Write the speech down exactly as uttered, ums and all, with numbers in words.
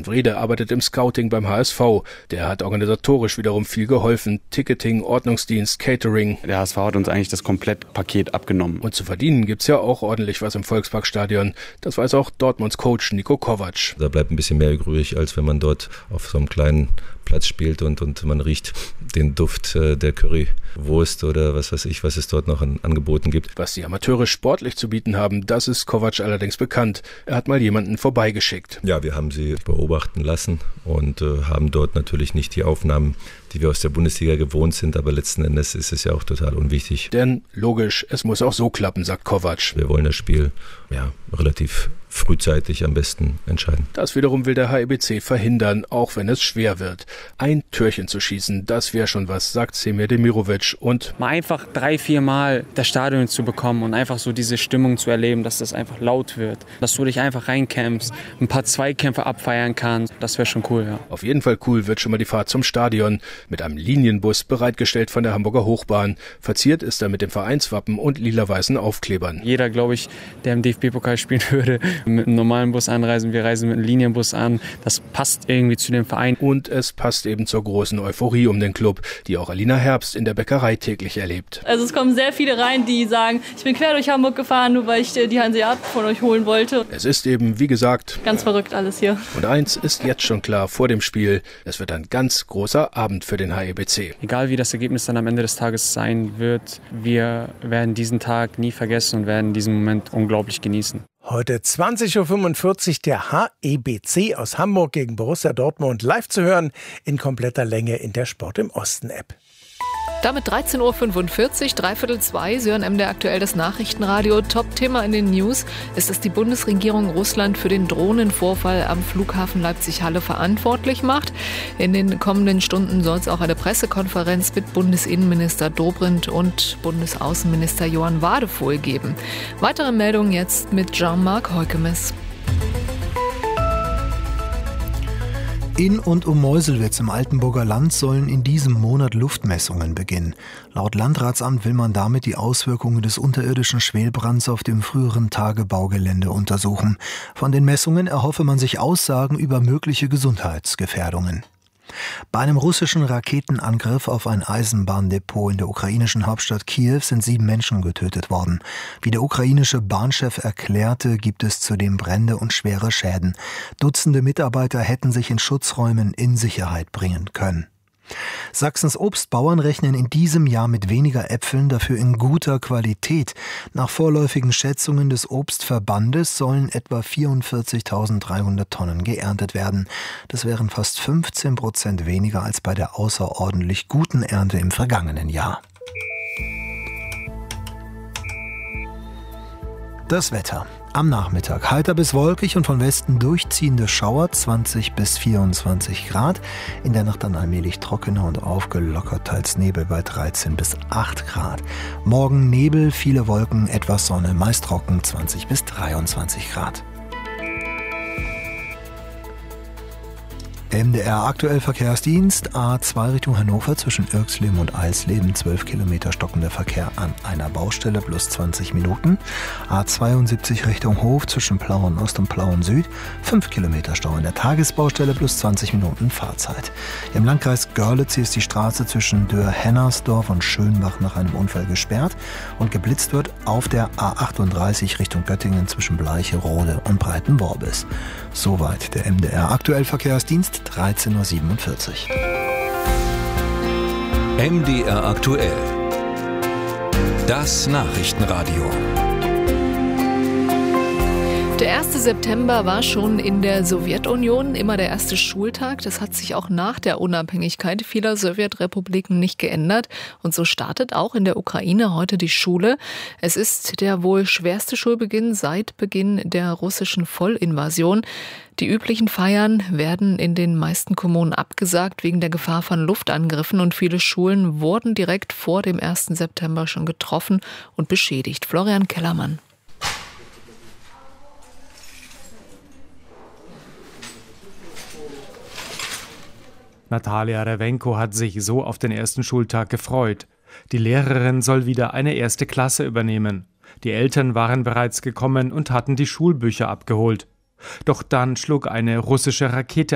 Wrede arbeitet im Scouting beim H S V. Der hat organisatorisch wiederum viel geholfen. Ticketing, Ordnungsdienst, Catering. Der H S V hat uns eigentlich das Komplettpaket abgenommen. Und zu verdienen gibt's ja auch ordentlich was im Volksparkstadion. Das weiß auch Dortmunds Coach Niko Kovac. Da bleibt ein bisschen mehr übrig, als wenn man dort auf so einem kleinen Platz spielt und, und man riecht den Duft äh, der Currywurst oder was weiß ich, was es dort noch an Angeboten gibt. Was die Amateure sportlich zu bieten haben, das ist Kovac allerdings bekannt. Er hat mal jemanden vorbeigeschickt. Ja, wir haben sie beobachten lassen und äh, haben dort natürlich nicht die Aufnahmen, die wir aus der Bundesliga gewohnt sind, aber letzten Endes ist es ja auch total unwichtig. Denn logisch, es muss auch so klappen, sagt Kovac. Wir wollen das Spiel ja relativ frühzeitig am besten entscheiden. Das wiederum will der H E B C verhindern, auch wenn es schwer wird. Ein Türchen zu schießen, das wäre schon was, sagt Semir Demirovic. Und mal einfach drei, vier Mal das Stadion zu bekommen und einfach so diese Stimmung zu erleben, dass das einfach laut wird. Dass du dich einfach reinkämpfst, ein paar Zweikämpfe abfeiern kannst, das wäre schon cool, ja. Auf jeden Fall cool wird schon mal die Fahrt zum Stadion. Mit einem Linienbus bereitgestellt von der Hamburger Hochbahn. Verziert ist er mit dem Vereinswappen und lila-weißen Aufklebern. Jeder, glaube ich, der im D F B-Pokal spielen würde, mit einem normalen Bus anreisen, wir reisen mit einem Linienbus an. Das passt irgendwie zu dem Verein. Und es passt eben zur großen Euphorie um den Club, die auch Alina Herbst in der Bäckerei täglich erlebt. Also es kommen sehr viele rein, die sagen, ich bin quer durch Hamburg gefahren, nur weil ich die Hanseat von euch holen wollte. Es ist eben, wie gesagt, ganz verrückt alles hier. Und eins ist jetzt schon klar vor dem Spiel, es wird ein ganz großer Abend für den H E B C. Egal wie das Ergebnis dann am Ende des Tages sein wird, wir werden diesen Tag nie vergessen und werden diesen Moment unglaublich genießen. Heute zwanzig Uhr fünfundvierzig der H E B C aus Hamburg gegen Borussia Dortmund live zu hören in kompletter Länge in der Sport im Osten App. Damit dreizehn Uhr fünfundvierzig, dreiviertel zwei, Sie hören M D R aktuell das Nachrichtenradio. Top-Thema in den News ist, dass die Bundesregierung Russland für den Drohnenvorfall am Flughafen Leipzig-Halle verantwortlich macht. In den kommenden Stunden soll es auch eine Pressekonferenz mit Bundesinnenminister Dobrindt und Bundesaußenminister Johann Wadefuhl geben. Weitere Meldungen jetzt mit Jean-Marc Heukemes. In und um Meuselwitz im Altenburger Land sollen in diesem Monat Luftmessungen beginnen. Laut Landratsamt will man damit die Auswirkungen des unterirdischen Schwelbrands auf dem früheren Tagebaugelände untersuchen. Von den Messungen erhoffe man sich Aussagen über mögliche Gesundheitsgefährdungen. Bei einem russischen Raketenangriff auf ein Eisenbahndepot in der ukrainischen Hauptstadt Kiew sind sieben Menschen getötet worden. Wie der ukrainische Bahnchef erklärte, gibt es zudem Brände und schwere Schäden. Dutzende Mitarbeiter hätten sich in Schutzräumen in Sicherheit bringen können. Sachsens Obstbauern rechnen in diesem Jahr mit weniger Äpfeln, dafür in guter Qualität. Nach vorläufigen Schätzungen des Obstverbandes sollen etwa vierundvierzigtausenddreihundert Tonnen geerntet werden. Das wären fast fünfzehn Prozent weniger als bei der außerordentlich guten Ernte im vergangenen Jahr. Das Wetter. Am Nachmittag heiter bis wolkig und von Westen durchziehende Schauer, zwanzig bis vierundzwanzig Grad. In der Nacht dann allmählich trockener und aufgelockert, teils Nebel bei dreizehn bis acht Grad. Morgen Nebel, viele Wolken, etwas Sonne, meist trocken, zwanzig bis dreiundzwanzig Grad. M D R aktuell Verkehrsdienst, A zwei Richtung Hannover zwischen Irxleben und Eisleben, zwölf Kilometer stockender Verkehr an einer Baustelle plus zwanzig Minuten. A zweiundsiebzig Richtung Hof zwischen Plauen Ost und Plauen Süd, fünf Kilometer Stau an der Tagesbaustelle plus zwanzig Minuten Fahrzeit. Im Landkreis Görlitz ist die Straße zwischen Dörr-Hennersdorf und Schönbach nach einem Unfall gesperrt und geblitzt wird auf der A achtunddreißig Richtung Göttingen zwischen Bleicherode und Breitenworbis. Soweit der M D R aktuell Verkehrsdienst, dreizehn Uhr siebenundvierzig. M D R aktuell. Das Nachrichtenradio. Der erste September war schon in der Sowjetunion immer der erste Schultag. Das hat sich auch nach der Unabhängigkeit vieler Sowjetrepubliken nicht geändert. Und so startet auch in der Ukraine heute die Schule. Es ist der wohl schwerste Schulbeginn seit Beginn der russischen Vollinvasion. Die üblichen Feiern werden in den meisten Kommunen abgesagt wegen der Gefahr von Luftangriffen. Und viele Schulen wurden direkt vor dem ersten September schon getroffen und beschädigt. Florian Kellermann. Natalia Rewenko hat sich so auf den ersten Schultag gefreut. Die Lehrerin soll wieder eine erste Klasse übernehmen. Die Eltern waren bereits gekommen und hatten die Schulbücher abgeholt. Doch dann schlug eine russische Rakete